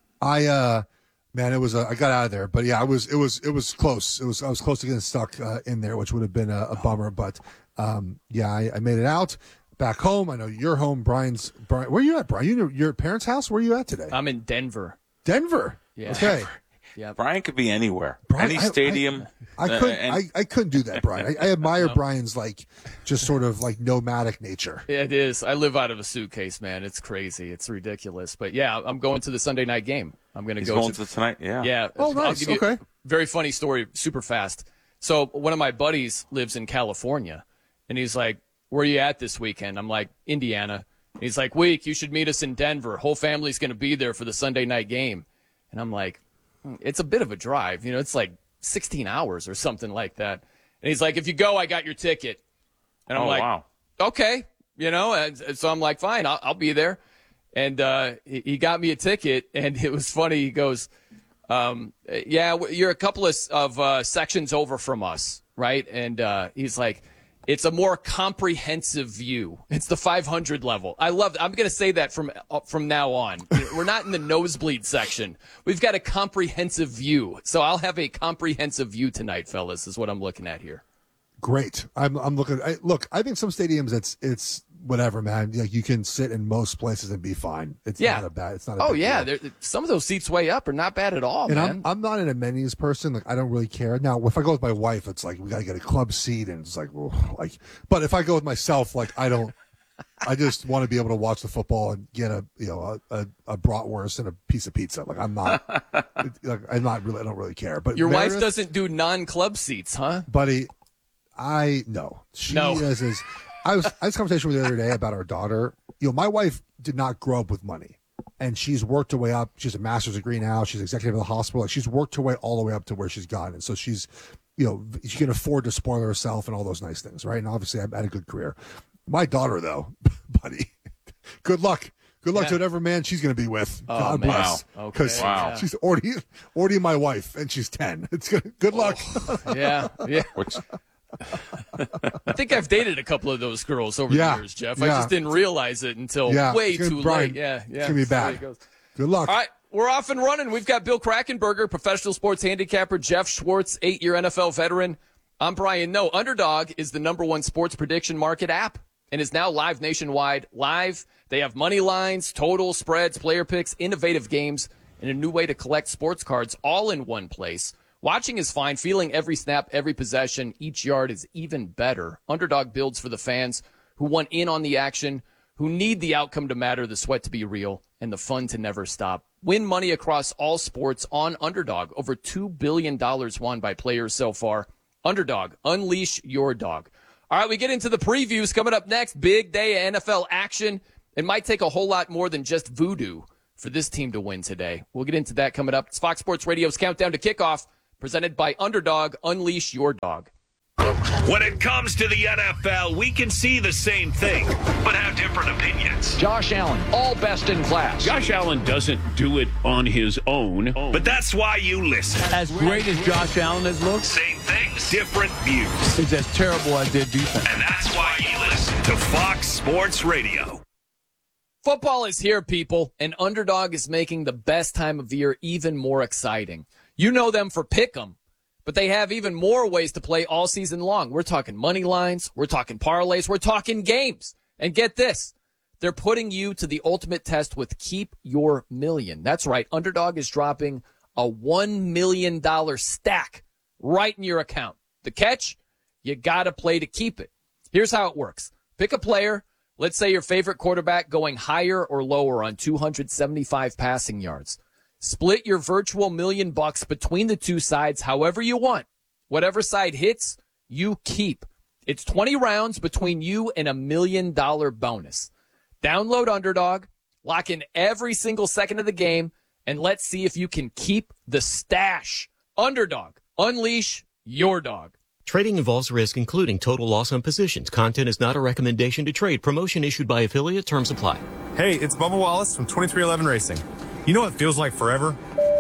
I uh, man, it was uh, I got out of there, but yeah, I was it was it was close. It was I was close to getting stuck uh, in there, which would have been a, a bummer. But um, yeah, I, I made it out. Back home, I know you're home. Brian's. Brian, where are you at, Brian? You your parents' house? Where are you at today? I'm in Denver. Denver. Yeah. Okay. Yeah. Brian could be anywhere, Brian, any I- I- stadium. I uh, couldn't. and- I, I couldn't do that, Brian. I, I admire Brian's like just sort of like nomadic nature. It is. I live out of a suitcase, man. It's crazy. It's ridiculous. But yeah, I'm going to the Sunday night game. I'm going to He's go going to to tonight. Yeah. Yeah. Oh, I'll nice. give you Okay. a very funny story, super fast. So one of my buddies lives in California, and he's like, "Where are you at this weekend?" I'm like, "Indiana." He's like, "Week, you should meet us in Denver. Whole family's going to be there for the Sunday night game." And I'm like, hmm, "It's a bit of a drive. You know, it's like sixteen hours or something like that." And he's like, "If you go, I got your ticket." And I'm Oh, like, wow. "Okay." You know, and and so I'm like, "Fine, I'll, I'll be there." And uh, he he got me a ticket, and it was funny. He goes, um, "Yeah, you're a couple of, of uh, sections over from us, right?" And uh, he's like, "It's a more comprehensive view. It's the five hundred level." I love. I'm going to say that from uh, from now on. We're not in the nosebleed section. We've got a comprehensive view. So I'll have a comprehensive view tonight, fellas. Is what I'm looking at here. Great. I'm. I'm looking. I, look, I think some stadiums it's it's whatever, man. Like you can sit in most places and be fine. It's Yeah. not a bad. It's not. A Oh big yeah, deal. there- some of those seats way up are not bad at all, And man. I'm I'm not an amenities person. Like I don't really care. Now, if I go with my wife, it's like we got to get a club seat, and it's like, well, like. But if I go with myself, like I don't. I just want to be able to watch the football and get a you know a, a, a bratwurst and a piece of pizza. Like I'm not. like, I'm not really. I don't really care. But Your wife Meredith, doesn't do non-club seats, huh? buddy. I no. She No. is, is I was I had this conversation with her the other day about our daughter. You know, my wife did not grow up with money. And she's worked her way up. She's a master's degree now. She's executive of the hospital. Like she's worked her way all the way up to where she's gotten. And so she's, you know, she can afford to spoil herself and all those nice things, right? And obviously I've had a good career. My daughter, though, buddy, good luck. Good luck Yeah. to whatever man she's going to be with. Oh, God man. bless. Wow. Because Okay. Wow. she's already, already my wife, and she's ten. It's good. Good luck. Yeah, yeah. Which, I think I've dated a couple of those girls over Yeah, the years, Jeff. I yeah. just didn't realize it until Yeah, way it's gonna- too Brian, late. Yeah, yeah. it's gonna be That's the way bad. it goes. Good luck. All right, we're off and running. We've got Bill Krackenberger, professional sports handicapper, Jeff Schwartz, eight-year N F L veteran. I'm Brian No. Underdog is the number one sports prediction market app and is now live nationwide. Live, they have money lines, total spreads, player picks, innovative games, and a new way to collect sports cards all in one place. Watching is fine. Feeling every snap, every possession, each yard is even better. Underdog builds for the fans who want in on the action, who need the outcome to matter, the sweat to be real, and the fun to never stop. Win money across all sports on Underdog. Over two billion dollars won by players so far. Underdog, unleash your dog. All right, we get into the previews coming up next. Big day of N F L action. It might take a whole lot more than just voodoo for this team to win today. We'll get into that coming up. It's Fox Sports Radio's Countdown to Kickoff, presented by Underdog. Unleash your dog. When it comes to the N F L, we can see the same thing, but have different opinions. Josh Allen, all best in class. Josh Allen doesn't do it on his own. But that's why you listen. As great as Josh Allen has looked, Same things, different views. it's as terrible as their defense. And that's why you listen to Fox Sports Radio. Football is here, people, and Underdog is making the best time of year even more exciting. You know them for Pick'em, but they have even more ways to play all season long. We're talking money lines, we're talking parlays, we're talking games. And get this, they're putting you to the ultimate test with Keep Your Million. That's right, Underdog is dropping a one million dollars stack right in your account. The catch? You gotta play to keep it. Here's how it works. Pick a player, Let's say your favorite quarterback going higher or lower on two hundred seventy-five passing yards. Split your virtual million bucks between the two sides however you want. Whatever side hits, you keep. It's twenty rounds between you and a million dollar bonus. Download Underdog, lock in every single second of the game, and let's see if you can keep the stash. Underdog, unleash your dog. Trading involves risk, including total loss on positions. Content is not a recommendation to trade. Promotion issued by affiliate. Terms apply. Hey, it's Bubba Wallace from twenty-three eleven Racing. You know what feels like forever?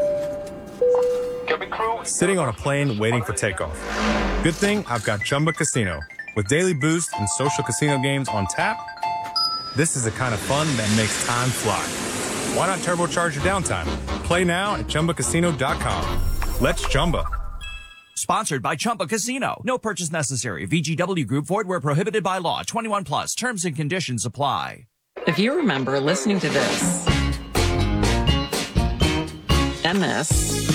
Sitting on a plane waiting for takeoff. Good thing I've got Chumba Casino. With daily boost and social casino games on tap, this is the kind of fun that makes time fly. Why not turbocharge your downtime? Play now at Chumba Casino dot com. Let's Chumba. Sponsored by Chumba Casino. No purchase necessary. V G W Group. Void where prohibited by law. twenty-one plus. Terms and conditions apply. If you remember listening to this and this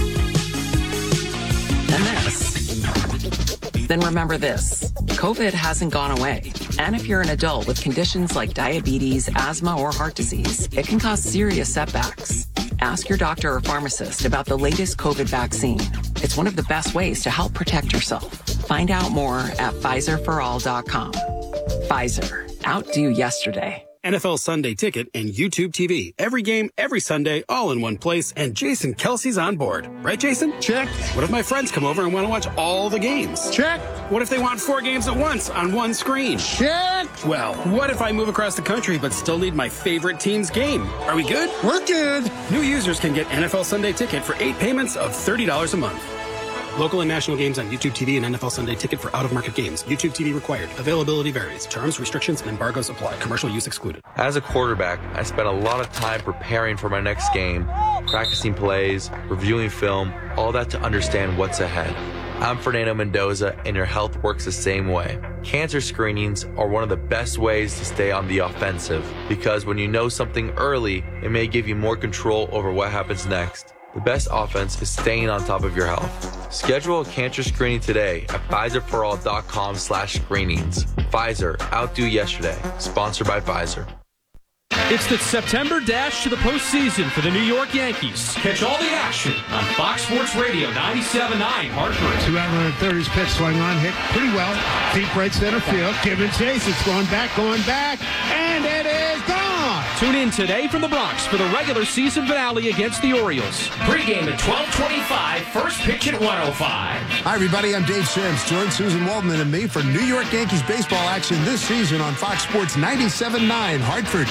and this, then remember this. COVID hasn't gone away. And if you're an adult with conditions like diabetes, asthma, or heart disease, it can cause serious setbacks. Ask your doctor or pharmacist about the latest COVID vaccine. It's one of the best ways to help protect yourself. Find out more at Pfizer for all dot com. Pfizer. Outdo yesterday. N F L Sunday Ticket and YouTube T V. Every game, every Sunday, all in one place, and Jason Kelsey's on board. Right, Jason? Check. What if my friends come over and want to watch all the games? Check. What if they want four games at once on one screen? Check. Well, what if I move across the country but still need my favorite team's game? Are we good? We're good. New users can get N F L Sunday Ticket for eight payments of thirty dollars a month. Local and national games on YouTube T V and N F L Sunday Ticket for out-of-market games. YouTube T V required. Availability varies. Terms, restrictions, and embargoes apply. Commercial use excluded. As a quarterback, I spent a lot of time preparing for my next game, practicing plays, reviewing film, all that to understand what's ahead. I'm Fernando Mendoza, and your health works the same way. Cancer screenings are one of the best ways to stay on the offensive, because when you know something early, it may give you more control over what happens next. The best offense is staying on top of your health. Schedule a cancer screening today at Pfizer for all dot com slash screenings. Pfizer, outdo yesterday. Sponsored by Pfizer. It's the September dash to the postseason for the New York Yankees. Catch all the action on Fox Sports Radio ninety-seven point nine Hartford. two out thirties pitch swung on, hit pretty well. Deep right center field. Give and chase. It's going back, going back, and it is gone. Tune in today from the Bronx for the regular season finale against the Orioles. Pregame at twelve twenty-five, first pitch at one oh five. Hi, everybody. I'm Dave Sims. Join Susan Waldman and me for New York Yankees baseball action this season on Fox Sports ninety-seven point nine Hartford.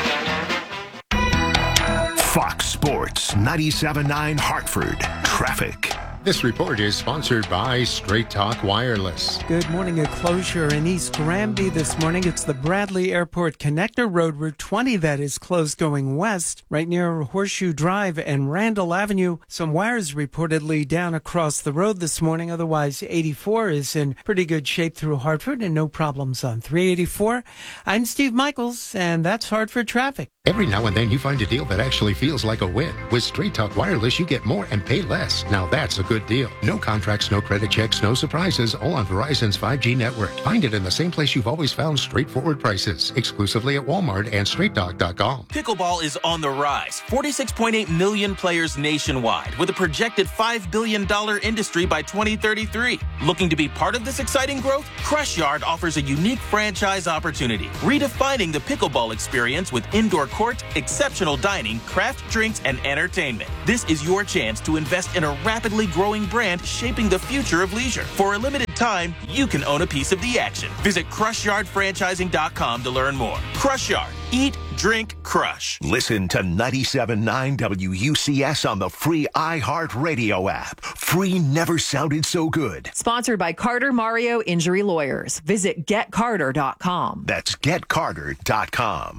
Fox Sports ninety-seven point nine Hartford. Traffic. This report is sponsored by Straight Talk Wireless. Good morning. A closure in East Granby this morning. It's the Bradley Airport Connector Road, Route twenty, that is closed going west, right near Horseshoe Drive and Randall Avenue. Some wires reportedly down across the road this morning. Otherwise, eighty-four is in pretty good shape through Hartford and no problems on three eighty-four. I'm Steve Michaels, and that's Hartford traffic. Every now and then you find a deal that actually feels like a win. With Straight Talk Wireless, you get more and pay less. Now that's a good deal. No contracts, no credit checks, no surprises, all on Verizon's five G network. Find it in the same place you've always found straightforward prices. Exclusively at Walmart and straight talk dot com. Pickleball is on the rise. forty-six point eight million players nationwide, with a projected five billion dollars industry by twenty thirty-three. Looking to be part of this exciting growth? Crush Yard offers a unique franchise opportunity, redefining the pickleball experience with indoor court, exceptional dining, craft drinks, and entertainment. This is your chance to invest in a rapidly growing brand shaping the future of leisure. For a limited time, you can own a piece of the action. Visit crush yard franchising dot com to learn more. Crush Yard. Eat, drink, crush. Listen to ninety-seven point nine W U C S on the free iHeartRadio app. Free never sounded so good. Sponsored by Carter Mario Injury Lawyers. Visit get carter dot com. That's get carter dot com.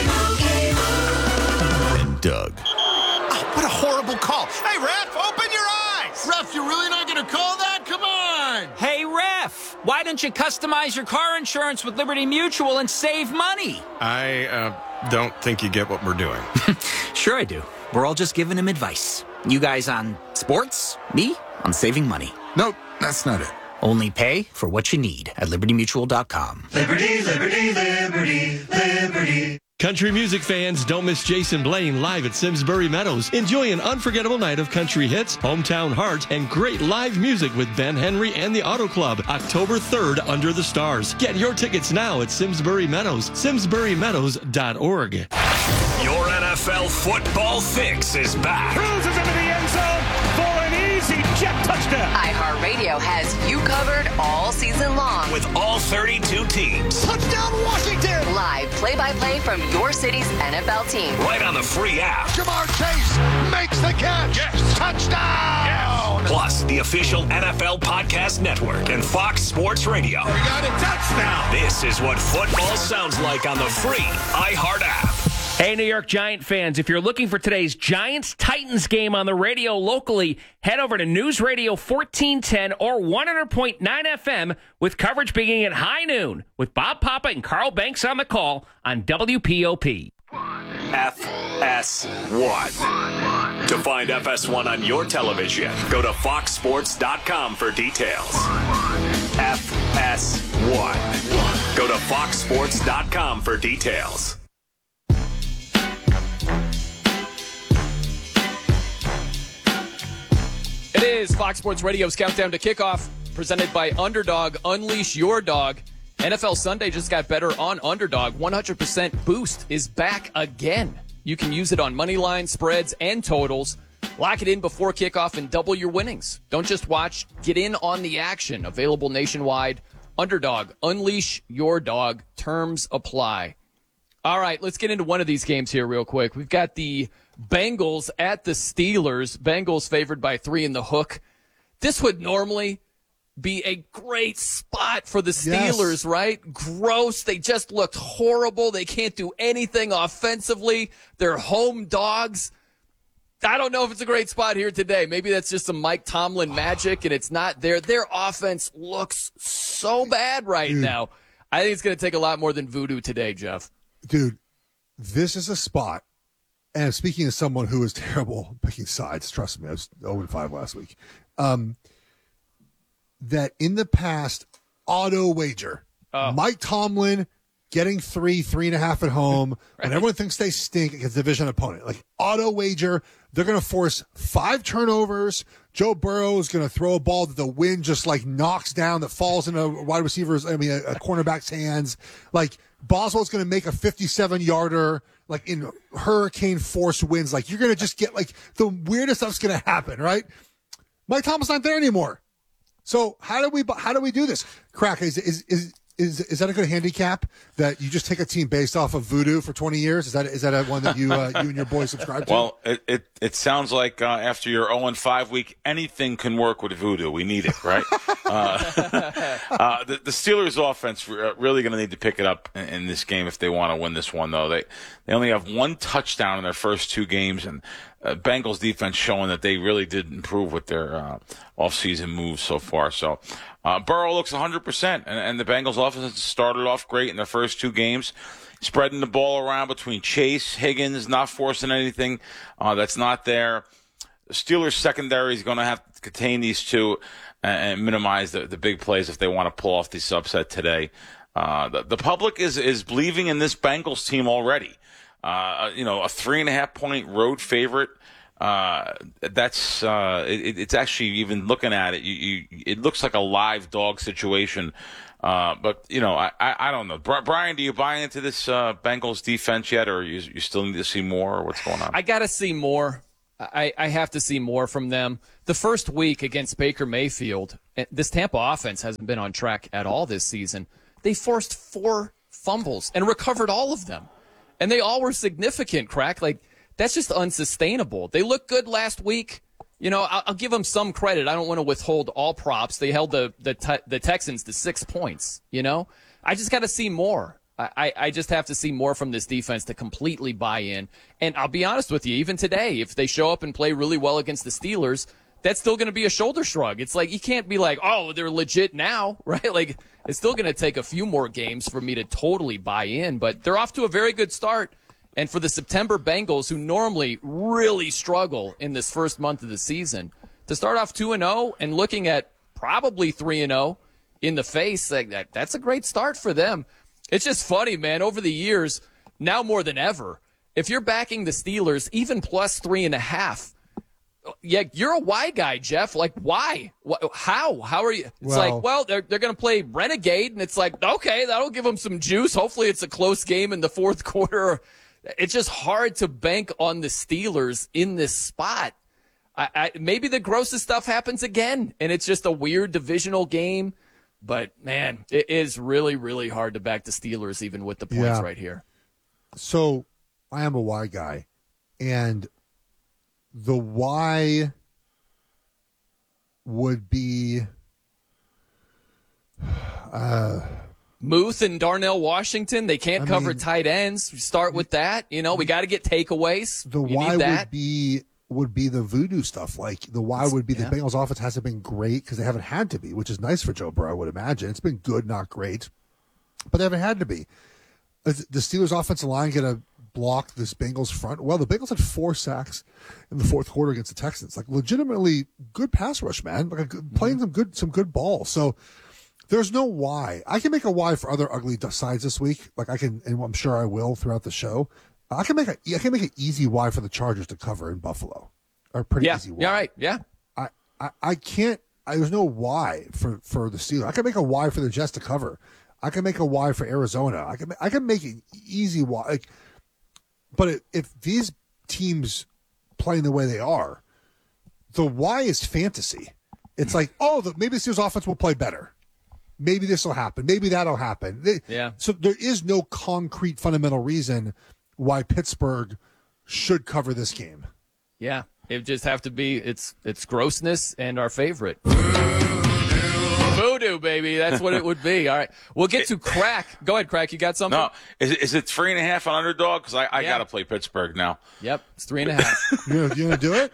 And Doug. Oh, what a horrible call. Hey, ref, open your eyes. Ref, you're really not going to call that? Come on. Hey, ref, why don't you customize your car insurance with Liberty Mutual and save money? I uh, don't think you get what we're doing. Sure I do. We're all just giving him advice. You guys on sports, me on saving money. Nope, that's not it. Only pay for what you need at liberty mutual dot com. Liberty, liberty, liberty, liberty. Country music fans, don't miss Jason Blaine live at Simsbury Meadows. Enjoy an unforgettable night of country hits, hometown hearts, and great live music with Ben Henry and the Auto Club. October third, Under the Stars. Get your tickets now at Simsbury Meadows, simsbury meadows dot org. Your N F L football fix is back. Cruises into the end zone for an easy jet touchdown. iHeartRadio has you covered all season long. With all thirty-two teams. Touchdown Washington! Live play-by-play from your city's N F L team. Right on the free app. Jamar Chase makes the catch. Yes. Touchdown! Yes. Plus, the official N F L Podcast Network and Fox Sports Radio. We got a touchdown! This is what football sounds like on the free iHeart app. Hey, New York Giant fans, if you're looking for today's Giants-Titans game on the radio locally, head over to News Radio fourteen ten or one hundred point nine F M with coverage beginning at high noon with Bob Papa and Carl Banks on the call on W P O P. F S one. To find F S one on your television, go to fox sports dot com for details. F S one. Go to fox sports dot com for details. It is Fox Sports Radio's Countdown to Kickoff, presented by Underdog. Unleash your dog. N F L Sunday just got better on Underdog. one hundred percent boost is back again. You can use it on money line, spreads, and totals. Lock it in before kickoff and double your winnings. Don't just watch, get in on the action. Available nationwide. Underdog. Unleash your dog. Terms apply. All right, let's get into one of these games here real quick. We've got the Bengals at the Steelers. Bengals favored by three in the hook. This would normally be a great spot for the Steelers, yes. Right? Gross. They just looked horrible. They can't do anything offensively. They're home dogs. I don't know if it's a great spot here today. Maybe that's just some Mike Tomlin magic, and it's not there. Their offense looks so bad right Dude. now. I think it's going to take a lot more than voodoo today, Jeff. Dude, this is a spot. And speaking as someone who is terrible picking sides, trust me, I was oh and five last week. Um, that in the past, auto wager, oh. Mike Tomlin getting three, three and a half at home, right. When everyone thinks they stink against a division opponent. Like auto wager, they're going to force five turnovers. Joe Burrow is going to throw a ball that the wind just like knocks down that falls in a wide receiver's, I mean, a, a cornerback's hands. Like Boswell's going to make a fifty-seven yarder. Like in hurricane force winds, like you're going to just get like the weirdest stuff's going to happen, right? Mike Thomas not there anymore. So how do we, how do we do this? Crack, is, is, is, is, is that a good handicap that you just take a team based off of voodoo for twenty years? Is that, is that a one that you, uh, you and your boys subscribe to? Well, it, it, it sounds like, uh, after your oh and five week, anything can work with voodoo. We need it, right? uh, uh, the, the Steelers offense are really going to need to pick it up in, in this game if they want to win this one, though. They, they only have one touchdown in their first two games, and uh, Bengals defense showing that they really did improve with their uh, offseason moves so far. So uh, Burrow looks one hundred percent, and, and the Bengals offense started off great in their first two games, spreading the ball around between Chase, Higgins, not forcing anything uh, that's not there. The Steelers secondary is going to have to contain these two and, and minimize the, the big plays if they want to pull off this upset today. Uh, the, the public is, is believing in this Bengals team already. Uh, you know, a three and a half point road favorite. Uh, that's, uh, it, it's actually, even looking at it, you, you, it looks like a live dog situation. Uh, but you know, I, I, I don't know. Brian, do you buy into this, uh, Bengals defense yet, or you, you still need to see more, or what's going on? I gotta see more. I, I have to see more from them. The first week against Baker Mayfield, this Tampa offense hasn't been on track at all this season. They forced four fumbles and recovered all of them. And they all were significant, Crack. Like, that's just unsustainable. They looked good last week. You know, I'll, I'll give them some credit. I don't want to withhold all props. They held the the, te- the Texans to six points, you know? I just got to see more. I, I just have to see more from this defense to completely buy in. And I'll be honest with you, even today, if they show up and play really well against the Steelers, that's still going to be a shoulder shrug. It's like, you can't be like, oh, they're legit now, right? Like, it's still going to take a few more games for me to totally buy in, but they're off to a very good start. And for the September Bengals, who normally really struggle in this first month of the season, to start off two and oh and looking at probably three and oh in the face. Like that, that's a great start for them. It's just funny, man. Over the years, now more than ever, if you're backing the Steelers, even plus three and a half, yeah, you're a why guy, Jeff. Like, why? How? How are you? It's Well, like, well, they're they're going to play Renegade, and it's like, okay, that'll give them some juice. Hopefully, it's a close game in the fourth quarter. It's just hard to bank on the Steelers in this spot. I, I, maybe the grossest stuff happens again, and it's just a weird divisional game. But, man, it is really, really hard to back the Steelers even with the points Yeah. right here. So I am a why guy, and the why would be uh, Muth and Darnell Washington, they can't I cover mean, tight ends. We start with that. You know, we got to get takeaways. the You why need that. would be would be the voodoo stuff. Like the why would be yeah. the Bengals offense hasn't been great because they haven't had to be, which is nice for Joe Burrow, I would imagine. It's been good, not great, but they haven't had to be. Is the Steelers offensive line going to block this Bengals front? Well, the Bengals had four sacks in the fourth quarter against the Texans. Like legitimately good pass rush, man. Like a good, playing some good some good ball. So there's no why. I can make a why for other ugly sides this week. Like I can, and I'm sure I will throughout the show. I can make a I can make an easy why for the Chargers to cover in Buffalo. Or pretty yeah. easy why. Yeah, right. Yeah. I, I, I can't. I, there's no why for, for the Steelers. I can make a why for the Jets to cover. I can make a why for Arizona. I can I can make an easy why. Like, but if, if these teams playing the way they are, the why is fantasy. It's like, oh, the, maybe the Steelers offense will play better. Maybe this will happen. Maybe that'll happen. They, Yeah. So there is no concrete fundamental reason why Pittsburgh should cover this game. Yeah. It just have to be, it's it's grossness and our favorite. Voodoo, baby. That's what it would be. All right. We'll get to Crack. Go ahead, Crack. You got something? No, is it, is it three and a half on underdog? Because I, I Yeah. got to play Pittsburgh now. Yep. It's three and a half. You gonna do it?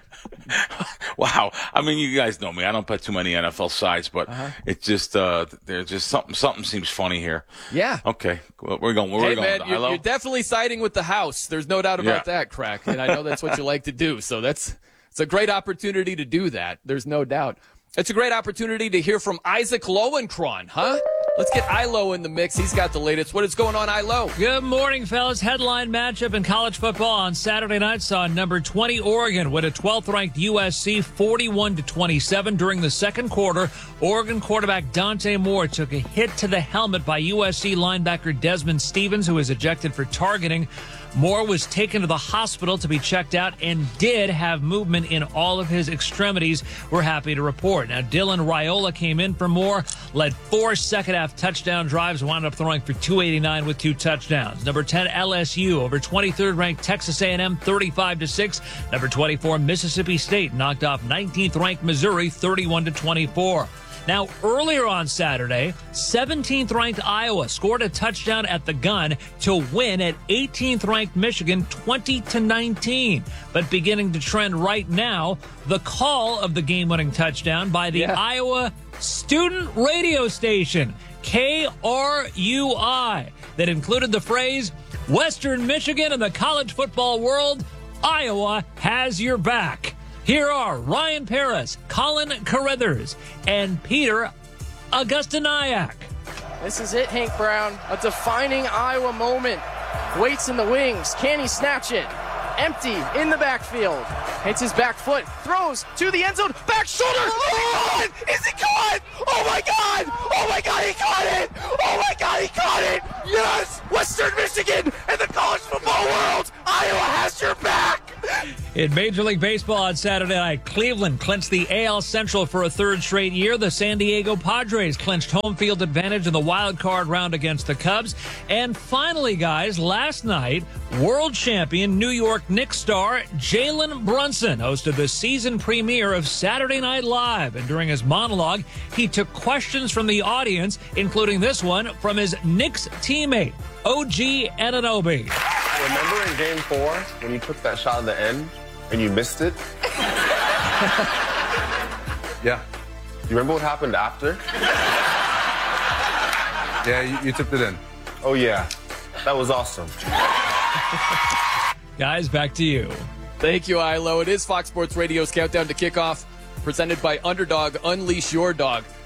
Wow. I mean, you guys know me. I don't bet too many N F L sides, but Uh-huh. it's just uh, there's just something something seems funny here. Yeah. Okay, well, we're going. Where Hey, we going? man, you're, Hello? you're definitely siding with the house. There's no doubt about Yeah. that, Crack. And I know that's what you like to do. So that's it's a great opportunity to do that. There's no doubt. It's a great opportunity to hear from Isaac Lowenkron, huh? Let's get Ilo in the mix. He's got the latest. What is going on, Ilo? Good morning, fellas. Headline matchup in college football on Saturday night saw number twenty Oregon win a twelfth-ranked U S C forty-one to twenty-seven during the second quarter. Oregon quarterback Dante Moore took a hit to the helmet by U S C linebacker Desmond Stevens, who was ejected for targeting. Moore was taken to the hospital to be checked out and did have movement in all of his extremities, we're happy to report. Now, Dylan Raiola came in for Moore, led four second-half touchdown drives, wound up throwing for two eighty-nine with two touchdowns. Number ten, L S U over twenty-third-ranked Texas A and M thirty-five to six. Number twenty-four, Mississippi State knocked off nineteenth-ranked Missouri thirty-one to twenty-four. Now, earlier on Saturday, seventeenth-ranked Iowa scored a touchdown at the gun to win at eighteenth-ranked Michigan twenty to nineteen. But beginning to trend right now, the call of the game-winning touchdown by the Yeah. Iowa student radio station, K R U I, that included the phrase, Western Michigan and the college football world, Iowa has your back. Here are Ryan Perez, Colin Carruthers, and Peter Augustiniak. This is it, Hank Brown. A defining Iowa moment. Waits in the wings. Can he snatch it? Empty in the backfield. Hits his back foot. Throws to the end zone. Back shoulder. Oh, is he caught? Oh my God! Oh my God! He caught it! Oh my God! He caught it! Yes! Western Michigan and the college football world. Iowa has your back. In Major League Baseball on Saturday night, Cleveland clinched the A L Central for a third straight year. The San Diego Padres clinched home field advantage in the wild card round against the Cubs. And finally, guys, last night, world champion New York Knicks star Jalen Brunson hosted the season premiere of Saturday Night Live. And during his monologue, he took questions from the audience, including this one from his Knicks teammate, O G Anunoby. Remember in game four when you took that shot at the end and you missed it? Yeah. You remember what happened after? Yeah, you, you tipped it in. Oh, yeah. That was awesome. Guys, back to you. Thank you, Ilo. It is Fox Sports Radio's Countdown to Kickoff, presented by Underdog. Unleash your dog.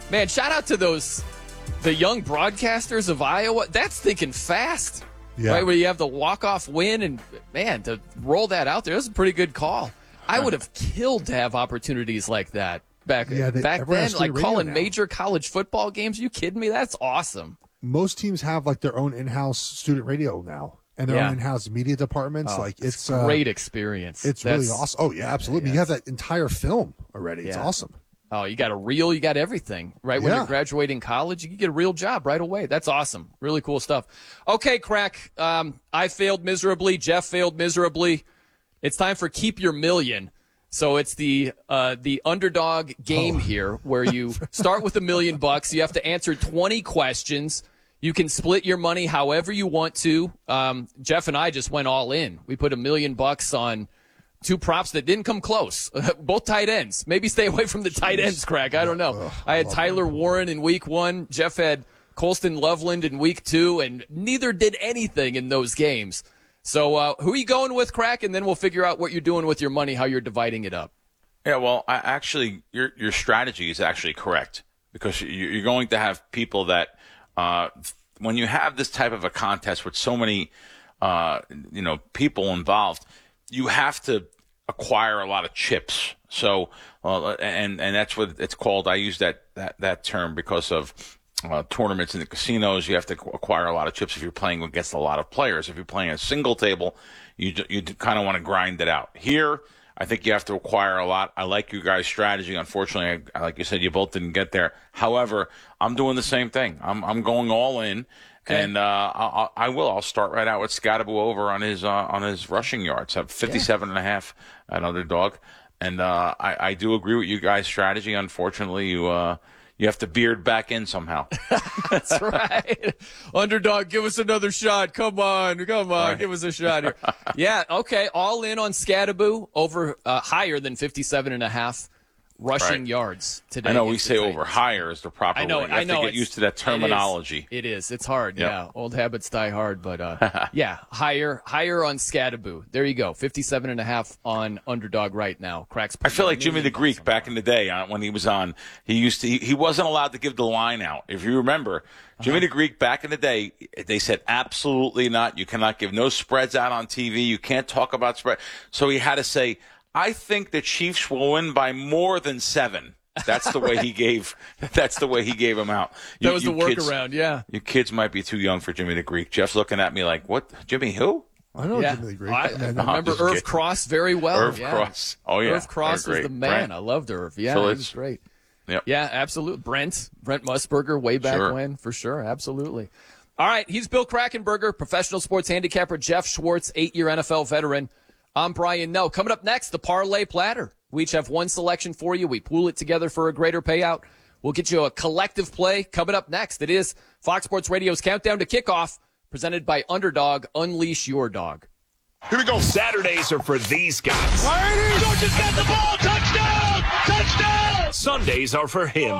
Man, shout out to those the young broadcasters of Iowa. That's thinking fast. Yeah. Right, where you have the walk-off win, and, man, to roll that out there, that was a pretty good call. I would have killed to have opportunities like that back, Yeah, they- back everyone has then. Like student radio calling now. major college football games. Are you kidding me? That's awesome. Most teams have like their own in-house student radio now and their Yeah. own in-house media departments. Oh, like it's it's uh, great experience. It's That's- really awesome. Oh yeah, absolutely. Yeah. You have that entire film already. It's Yeah. awesome. Oh, you got a reel, you got everything. Right when Yeah. you're graduating college, you can get a real job right away. That's awesome. Really cool stuff. Okay, Crack, um, I failed miserably. Jeff failed miserably. It's time for Keep Your Million. So it's the uh, the underdog game Oh. here where you start with a million bucks. You have to answer twenty questions. You can split your money however you want to. Um, Jeff and I just went all in. We put a million bucks on two props that didn't come close. Both tight ends. Maybe stay away from the tight ends, Craig. I don't know. Ugh, I had love Tyler Warren in week one. Jeff had Colston Loveland in week two, and neither did anything in those games. So uh, who are you going with, Crack? And then we'll figure out what you're doing with your money, how you're dividing it up. Yeah, well, I actually, your your strategy is actually correct because you- you're going to have people that, uh, when you have this type of a contest with so many, uh, you know, people involved, you have to acquire a lot of chips. So, uh, and and that's what it's called. I use that that that term because of uh, tournaments in the casinos. You have to acquire a lot of chips if you're playing against a lot of players. If you're playing a single table, you you kind of want to grind it out. Here, I think you have to acquire a lot. I like you guys' strategy. Unfortunately, I, like you said, you both didn't get there. However, I'm doing the same thing. I'm I'm going all in. Okay. And uh, I, I will. I'll start right out with Scadaboo over on his uh, on his rushing yards. I have fifty-seven and a half at underdog, and uh, I, I do agree with you guys' strategy. Unfortunately, you uh, you have to beard back in somehow. That's right. Underdog, give us another shot. Come on. Come on. Right. Give us a shot here. Yeah, okay. All in on Scadaboo over uh, higher than fifty-seven and a half rushing Right. yards today. I know we against the say Titans. over. Higher is the proper I know. way. You I have know. to get it's- used to that terminology. It is. It is. It's hard. Yep. Yeah. Old habits die hard. But uh, yeah, higher, higher on Scadaboo. There you go. fifty-seven and a half on underdog right now. Cracks. I feel like Jimmy the Greek back in the day uh, when he was on. He used to. He, he wasn't allowed to give the line out. If you remember, Jimmy the Greek back in the day, they said absolutely not. You cannot give no spreads out on T V. You can't talk about spread. So he had to say, "I think the Chiefs will win by more than seven." That's the way he gave. That's the way he gave him out. That was the kids- workaround. Yeah. You kids might be too young for Jimmy the Greek. Jeff's looking at me like, "What? Jimmy who?" I know Yeah. Jimmy the Greek. I, I And- remember just Irv kidding. Cross very well. Irv yeah. Cross. Oh yeah, Irv Cross They're was the great. man. Brent. I loved Irv. Yeah, Phillips. he was great. Yep. Yeah, absolutely. Brent, Brent Musburger, way back Sure. when, for sure. Absolutely. All right, he's Bill Krackenberger, professional sports handicapper. Jeff Schwartz, eight-year N F L veteran. I'm Brian Noe. Coming up next, the Parlay Platter. We each have one selection for you. We pool it together for a greater payout. We'll get you a collective play coming up next. It is Fox Sports Radio's Countdown to Kickoff, presented by Underdog. Unleash your dog. Here we go. Saturdays are for these guys. Georgia's got the ball. Touchdown! Touchdown! Sundays are for him.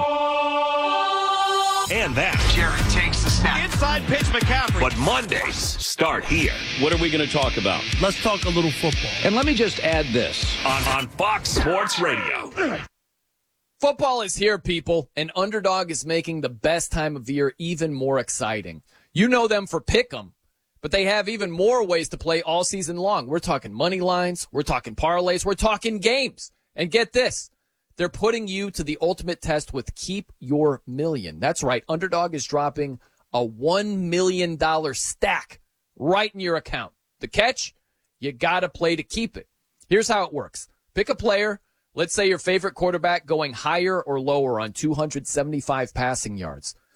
And that. Jared takes the snap. Inside pitch, McCaffrey. But Mondays start here. What are we going to talk about? Let's talk a little football. And let me just add this. On, on Fox Sports Radio. Football is here, people, and Underdog is making the best time of year even more exciting. You know them for Pick'em, but they have even more ways to play all season long. We're talking money lines, we're talking parlays, we're talking games. And get this, they're putting you to the ultimate test with Keep Your Million. That's right, Underdog is dropping a one million dollars stack right in your account. The catch? You gotta play to keep it. Here's how it works. Pick a player. Let's say your favorite quarterback going higher or lower on two hundred seventy-five passing yards.